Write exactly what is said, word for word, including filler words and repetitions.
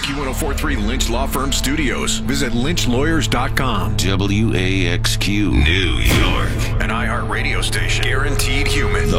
Q one oh four point three Lynch Law Firm Studios. Visit lynch lawyers dot com. W A X Q, New York. An iHeart radio station. Guaranteed human. The